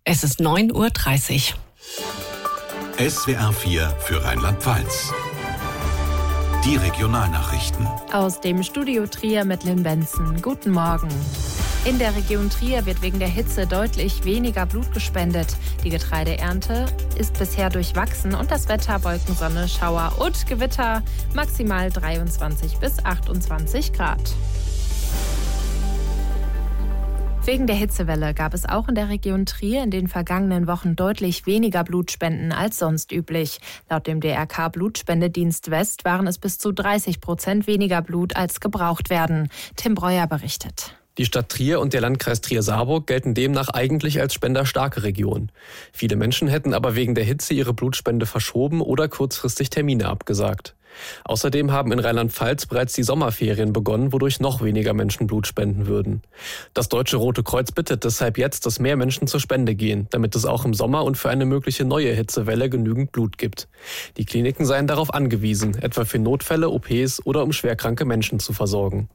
Es ist 9:30 Uhr. SWR 4 für Rheinland-Pfalz. Die Regionalnachrichten. Aus dem Studio Trier mit Lynn Benson. Guten Morgen. In der Region Trier wird wegen der Hitze deutlich weniger Blut gespendet. Die Getreideernte ist bisher durchwachsen und das Wetter Wolken, Sonne, Schauer und Gewitter maximal 23 bis 28 Grad. Wegen der Hitzewelle gab es auch in der Region Trier in den vergangenen Wochen deutlich weniger Blutspenden als sonst üblich. Laut dem DRK Blutspendedienst West waren es bis zu 30% weniger Blut als gebraucht werden. Tim Breuer berichtet. Die Stadt Trier und der Landkreis Trier-Saarburg gelten demnach eigentlich als spenderstarke Region. Viele Menschen hätten aber wegen der Hitze ihre Blutspende verschoben oder kurzfristig Termine abgesagt. Außerdem haben in Rheinland-Pfalz bereits die Sommerferien begonnen, wodurch noch weniger Menschen Blut spenden würden. Das Deutsche Rote Kreuz bittet deshalb jetzt, dass mehr Menschen zur Spende gehen, damit es auch im Sommer und für eine mögliche neue Hitzewelle genügend Blut gibt. Die Kliniken seien darauf angewiesen, etwa für Notfälle, OPs oder um schwerkranke Menschen zu versorgen.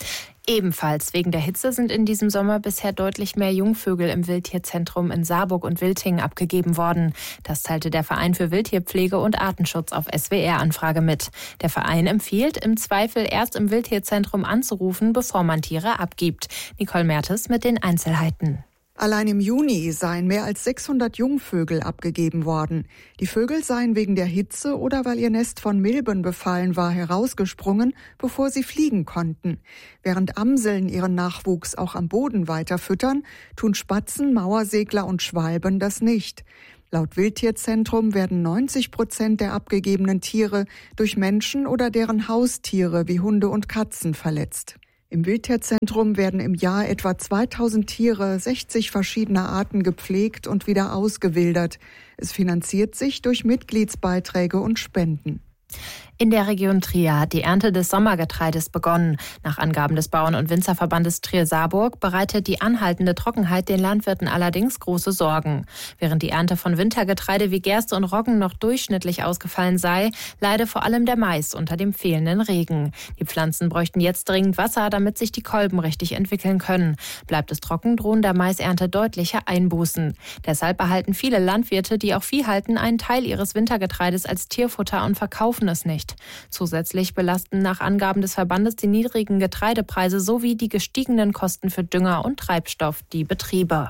Ebenfalls wegen der Hitze sind in diesem Sommer bisher deutlich mehr Jungvögel im Wildtierzentrum in Saarburg und Wiltingen abgegeben worden. Das teilte der Verein für Wildtierpflege und Artenschutz auf SWR-Anfrage mit. Der Verein empfiehlt, im Zweifel erst im Wildtierzentrum anzurufen, bevor man Tiere abgibt. Nicole Mertes mit den Einzelheiten. Allein im Juni seien mehr als 600 Jungvögel abgegeben worden. Die Vögel seien wegen der Hitze oder weil ihr Nest von Milben befallen war, herausgesprungen, bevor sie fliegen konnten. Während Amseln ihren Nachwuchs auch am Boden weiter füttern, tun Spatzen, Mauersegler und Schwalben das nicht. Laut Wildtierzentrum werden 90% der abgegebenen Tiere durch Menschen oder deren Haustiere wie Hunde und Katzen verletzt. Im Wildtierzentrum werden im Jahr etwa 2000 Tiere 60 verschiedener Arten gepflegt und wieder ausgewildert. Es finanziert sich durch Mitgliedsbeiträge und Spenden. In der Region Trier hat die Ernte des Sommergetreides begonnen. Nach Angaben des Bauern- und Winzerverbandes Trier-Saarburg bereitet die anhaltende Trockenheit den Landwirten allerdings große Sorgen. Während die Ernte von Wintergetreide wie Gerste und Roggen noch durchschnittlich ausgefallen sei, leide vor allem der Mais unter dem fehlenden Regen. Die Pflanzen bräuchten jetzt dringend Wasser, damit sich die Kolben richtig entwickeln können. Bleibt es trocken, drohen der Maisernte deutliche Einbußen. Deshalb behalten viele Landwirte, die auch Vieh halten, einen Teil ihres Wintergetreides als Tierfutter und verkaufen es nicht. Zusätzlich belasten nach Angaben des Verbandes die niedrigen Getreidepreise sowie die gestiegenen Kosten für Dünger und Treibstoff die Betriebe.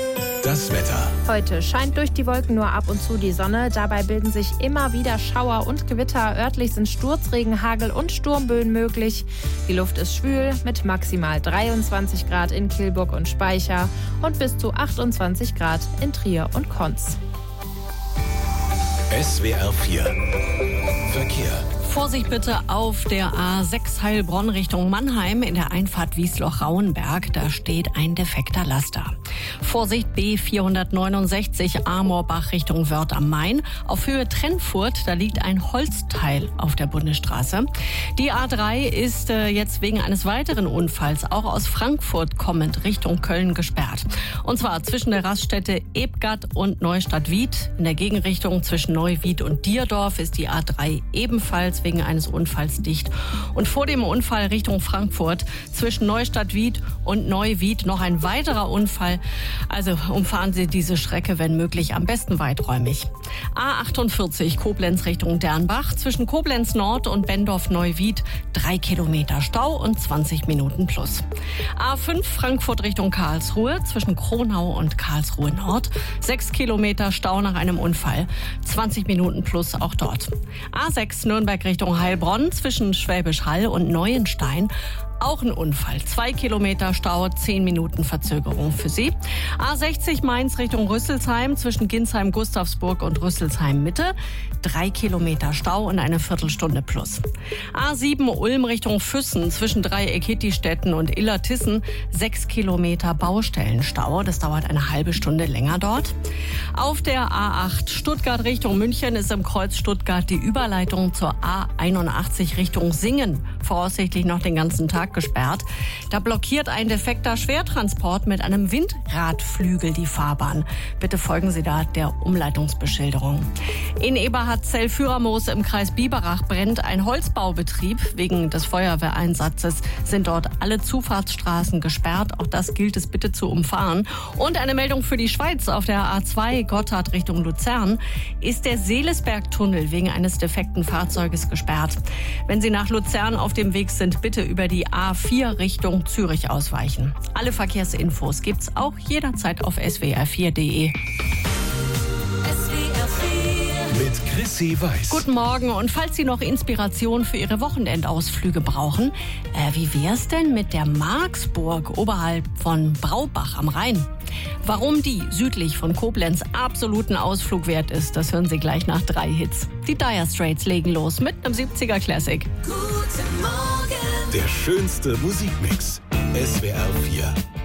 Das Wetter. Heute scheint durch die Wolken nur ab und zu die Sonne. Dabei bilden sich immer wieder Schauer und Gewitter. Örtlich sind Sturzregen, Hagel und Sturmböen möglich. Die Luft ist schwül mit maximal 23 Grad in Kilburg und Speicher und bis zu 28 Grad in Trier und Konz. SWR 4 Verkehr. Vorsicht bitte auf der A6 Heilbronn Richtung Mannheim in der Einfahrt Wiesloch-Rauenberg. Da steht ein defekter Laster. Vorsicht B469 Amorbach Richtung Wörth am Main. Auf Höhe Trennfurt, da liegt ein Holzteil auf der Bundesstraße. Die A3 ist jetzt wegen eines weiteren Unfalls auch aus Frankfurt kommend Richtung Köln gesperrt. Und zwar zwischen der Raststätte Ebgat und Neustadt-Wied. In der Gegenrichtung zwischen Neuwied und Dierdorf ist die A3 ebenfalls wegen eines Unfalls dicht. Und vor dem Unfall Richtung Frankfurt zwischen Neustadt-Wied und Neuwied noch ein weiterer Unfall. Also umfahren Sie diese Strecke, wenn möglich, am besten weiträumig. A48 Koblenz Richtung Dernbach zwischen Koblenz Nord und Bendorf-Neuwied 3 Kilometer Stau und 20 Minuten plus. A5 Frankfurt Richtung Karlsruhe zwischen Kronau und Karlsruhe Nord 6 Kilometer Stau nach einem Unfall, 20 Minuten plus auch dort. A6 Nürnberg Richtung Heilbronn zwischen Schwäbisch Hall und Neuenstein. Auch ein Unfall. 2 Kilometer Stau, 10 Minuten Verzögerung für Sie. A60 Mainz Richtung Rüsselsheim zwischen Ginsheim-Gustavsburg und Rüsselsheim-Mitte. 3 Kilometer Stau und eine Viertelstunde plus. A7 Ulm Richtung Füssen zwischen Dreieck-Hittistetten und Illertissen. 6 Kilometer Baustellenstau. Das dauert eine halbe Stunde länger dort. Auf der A8 Stuttgart Richtung München ist im Kreuz Stuttgart die Überleitung zur A81 Richtung Singen voraussichtlich noch den ganzen Tag gesperrt. Da blockiert ein defekter Schwertransport mit einem Windradflügel die Fahrbahn. Bitte folgen Sie da der Umleitungsbeschilderung. In Eberhard-Zell-Führermoos im Kreis Biberach brennt ein Holzbaubetrieb. Wegen des Feuerwehreinsatzes sind dort alle Zufahrtsstraßen gesperrt. Auch das gilt es bitte zu umfahren. Und eine Meldung für die Schweiz. Auf der A2 Gotthard Richtung Luzern ist der Seelesbergtunnel wegen eines defekten Fahrzeuges gesperrt. Wenn Sie nach Luzern auf dem Weg sind, bitte über die A4 Richtung Zürich ausweichen. Alle Verkehrsinfos gibt's auch jederzeit auf swr4.de. Mit Chrissy Weiß. Guten Morgen, und falls Sie noch Inspiration für Ihre Wochenendausflüge brauchen, wie wär's denn mit der Marksburg oberhalb von Braubach am Rhein? Warum die südlich von Koblenz absoluten Ausflug wert ist, das hören Sie gleich nach 3 Hits. Die Dire Straits legen los mit einem 70er Classic. Guten Morgen. Der schönste Musikmix. SWR 4.